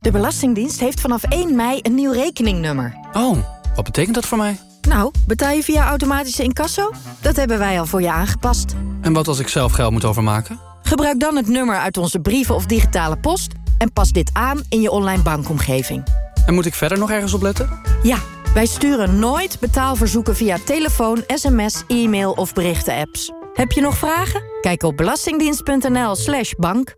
De Belastingdienst heeft vanaf 1 mei een nieuw rekeningnummer. Oh, wat betekent dat voor mij? Nou, betaal je via automatische incasso? Dat hebben wij al voor je aangepast. En wat als ik zelf geld moet overmaken? Gebruik dan het nummer uit onze brieven of digitale post... en pas dit aan in je online bankomgeving. En moet ik verder nog ergens op letten? Ja, wij sturen nooit betaalverzoeken via telefoon, sms, e-mail of berichtenapps. Heb je nog vragen? Kijk op belastingdienst.nl/bank.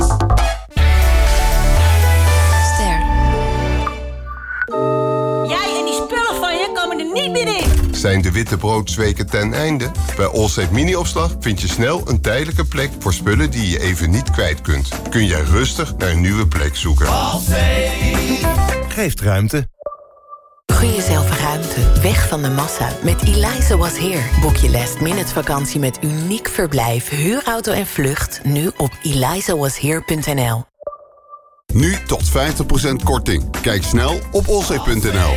Jij en die spullen van je komen er niet meer in. Zijn de witte broodsweken ten einde? Bij Allsafe Mini-opslag vind je snel een tijdelijke plek voor spullen die je even niet kwijt kunt. Kun jij rustig naar een nieuwe plek zoeken. Allsafe geeft ruimte. Gun jezelf ruimte, weg van de massa. Met Eliza Was Here boek je last-minute vakantie met uniek verblijf, huurauto en vlucht. Nu op elizawashere.nl. Nu tot 50% korting. Kijk snel op allsafe.nl.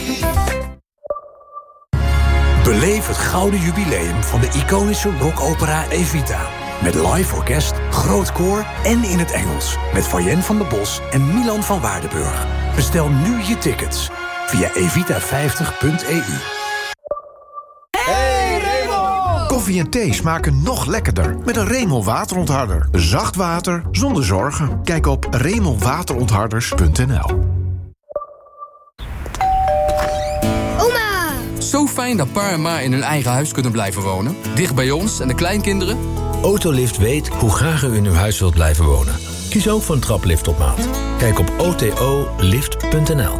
Beleef het gouden jubileum van de iconische rockopera Evita. Met live orkest, groot koor en in het Engels. Met Fayen van der Bos en Milan van Waardenburg. Bestel nu je tickets via evita50.eu. Hey Remel! Koffie en thee smaken nog lekkerder met een Remel waterontharder. Zacht water zonder zorgen. Kijk op remelwaterontharders.nl. Zo fijn dat pa en ma in hun eigen huis kunnen blijven wonen. Dicht bij ons en de kleinkinderen. Autolift weet hoe graag u in uw huis wilt blijven wonen. Kies ook voor een traplift op maat. Kijk op otolift.nl.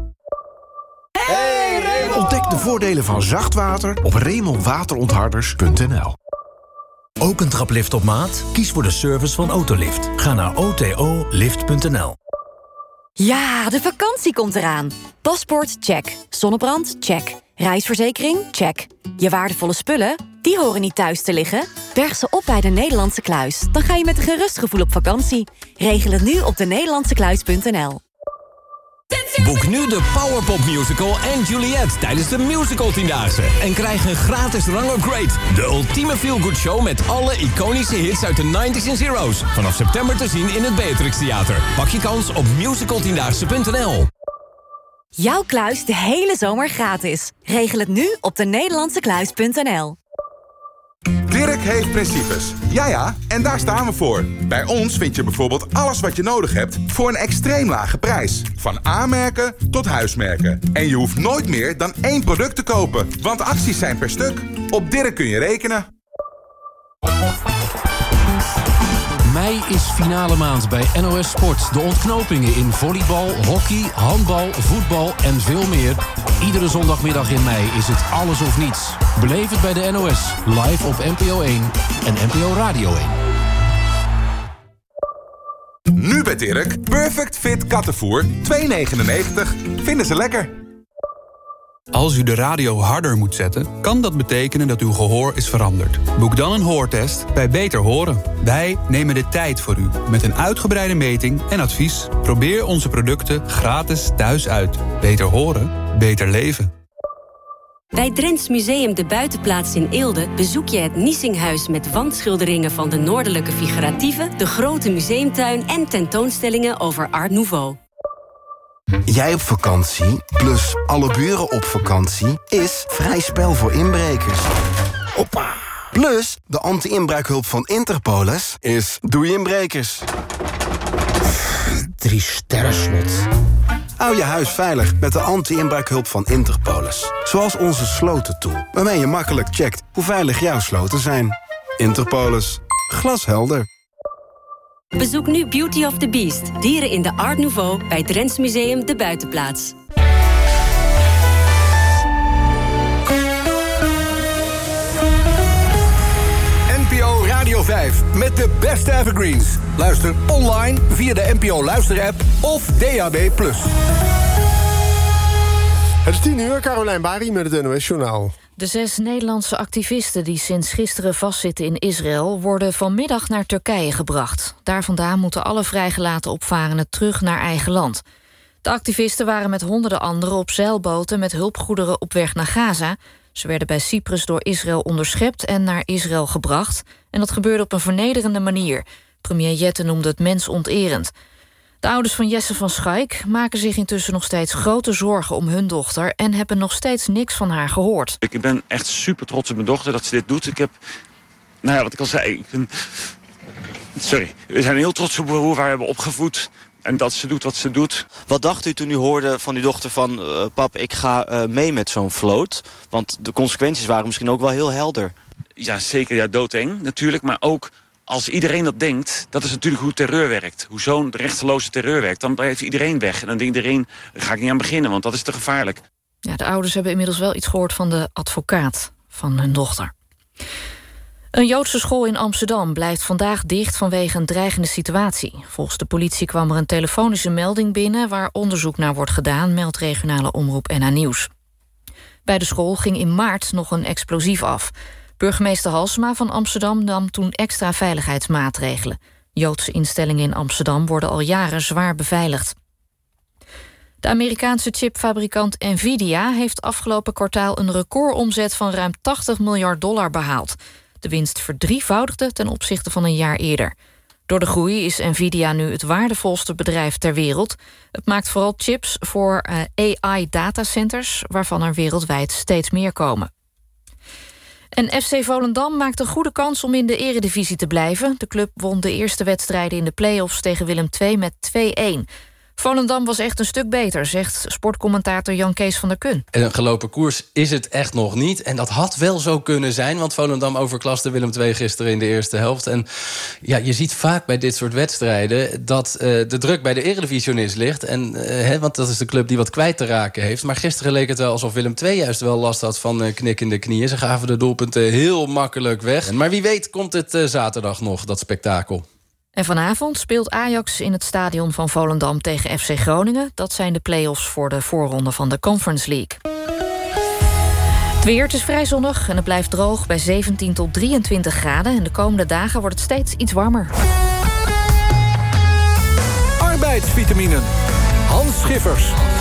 Ontdek de voordelen van zacht water op remelwaterontharders.nl. Ook een traplift op maat? Kies voor de service van Autolift. Ga naar otolift.nl. Ja, de vakantie komt eraan. Paspoort, check. Zonnebrand, check. Reisverzekering, check. Je waardevolle spullen, die horen niet thuis te liggen. Berg ze op bij de Nederlandse Kluis. Dan ga je met een gerust gevoel op vakantie. Regel het nu op denederlandsekluis.nl. Boek nu de Powerpop Musical en Juliet tijdens de Musical 10-daagse. En krijg een gratis Run or Great. De ultieme feel-good show met alle iconische hits uit de 90s en zeros. Vanaf september te zien in het Beatrix Theater. Pak je kans op musicaltiendaagse.nl. Jouw kluis de hele zomer gratis. Regel het nu op denederlandsekluis.nl. Dirk heeft principes. Ja, en daar staan we voor. Bij ons vind je bijvoorbeeld alles wat je nodig hebt voor een extreem lage prijs. Van A-merken tot huismerken. En je hoeft nooit meer dan 1 product te kopen, want acties zijn per stuk. Op Dirk kun je rekenen. Mei is finale maand bij NOS Sport. De ontknopingen in volleybal, hockey, handbal, voetbal en veel meer. Iedere zondagmiddag in mei is het alles of niets. Beleef het bij de NOS, live op NPO 1 en NPO Radio 1. Nu bij Dirk, Perfect Fit kattenvoer, $2,99. Vinden ze lekker. Als u de radio harder moet zetten, kan dat betekenen dat uw gehoor is veranderd. Boek dan een hoortest bij Beter Horen. Wij nemen de tijd voor u met een uitgebreide meting en advies. Probeer onze producten gratis thuis uit. Beter horen, beter leven. Bij Drents Museum de Buitenplaats in Eelde bezoek je het Niesinghuis met wandschilderingen van de Noordelijke Figuratieve, de grote museumtuin en tentoonstellingen over Art Nouveau. Jij op vakantie, plus alle buren op vakantie, is vrij spel voor inbrekers. Hoppa! Plus, de anti-inbraakhulp van Interpolis is doei inbrekers. 3 sterren slot. Hou je huis veilig met de anti-inbraakhulp van Interpolis. Zoals onze slotentool, waarmee je makkelijk checkt hoe veilig jouw sloten zijn. Interpolis. Glashelder. Bezoek nu Beauty of the Beast, dieren in de Art Nouveau bij Drents Museum de Buitenplaats. NPO Radio 5 met de beste evergreens. Luister online via de NPO Luisterapp of DAB+. Het is 10:00, Carolijn Bari met het NOS Journaal. De 6 Nederlandse activisten die sinds gisteren vastzitten in Israël worden vanmiddag naar Turkije gebracht. Daar vandaan moeten alle vrijgelaten opvarenden terug naar eigen land. De activisten waren met honderden anderen op zeilboten met hulpgoederen op weg naar Gaza. Ze werden bij Cyprus door Israël onderschept en naar Israël gebracht. En dat gebeurde op een vernederende manier. Premier Jette noemde het mensonterend. De ouders van Jesse van Schaik maken zich intussen nog steeds grote zorgen om hun dochter en hebben nog steeds niks van haar gehoord. Ik ben echt super trots op mijn dochter dat ze dit doet. Ik heb, wat ik al zei, we zijn heel trots op hoe we haar hebben opgevoed en dat ze doet wat ze doet. Wat dacht u toen u hoorde van uw dochter van, pap, ik ga mee met zo'n vloot? Want de consequenties waren misschien ook wel heel helder. Ja, zeker, ja, doodeng natuurlijk, maar ook als iedereen dat denkt, dat is natuurlijk hoe terreur werkt. Hoe zo'n rechteloze terreur werkt. Dan blijft iedereen weg. En dan denkt iedereen, daar ga ik niet aan beginnen, want dat is te gevaarlijk. Ja, de ouders hebben inmiddels wel iets gehoord van de advocaat van hun dochter. Een Joodse school in Amsterdam blijft vandaag dicht vanwege een dreigende situatie. Volgens de politie kwam er een telefonische melding binnen waar onderzoek naar wordt gedaan, meldt regionale omroep NH Nieuws. Bij de school ging in maart nog een explosief af. Burgemeester Halsema van Amsterdam nam toen extra veiligheidsmaatregelen. Joodse instellingen in Amsterdam worden al jaren zwaar beveiligd. De Amerikaanse chipfabrikant Nvidia heeft afgelopen kwartaal een recordomzet van ruim $80 miljard behaald. De winst verdrievoudigde ten opzichte van een jaar eerder. Door de groei is Nvidia nu het waardevolste bedrijf ter wereld. Het maakt vooral chips voor AI-datacenters, waarvan er wereldwijd steeds meer komen. En FC Volendam maakt een goede kans om in de eredivisie te blijven. De club won de eerste wedstrijden in de play-offs tegen Willem II met 2-1. Volendam was echt een stuk beter, zegt sportcommentator Jan Kees van der Kun. Een gelopen koers is het echt nog niet. En dat had wel zo kunnen zijn, want Volendam overklaste Willem II gisteren in de eerste helft. En ja, je ziet vaak bij dit soort wedstrijden dat de druk bij de eredivisionist ligt. Want dat is de club die wat kwijt te raken heeft. Maar gisteren leek het wel alsof Willem II juist wel last had van knikkende knieën. Ze gaven de doelpunten heel makkelijk weg. Maar wie weet komt het zaterdag nog, dat spektakel. En vanavond speelt Ajax in het stadion van Volendam tegen FC Groningen. Dat zijn de play-offs voor de voorronde van de Conference League. Het weer, het is vrij zonnig en het blijft droog bij 17 tot 23 graden. En de komende dagen wordt het steeds iets warmer. Arbeidsvitaminen. Hans Schiffers.